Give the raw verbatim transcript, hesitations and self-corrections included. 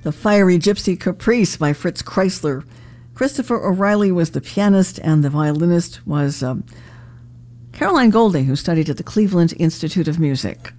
The Fiery Gypsy Caprice by Fritz Kreisler. Christopher O'Reilly was the pianist, and the violinist was um, Caroline Golding, who studied at the Cleveland Institute of Music.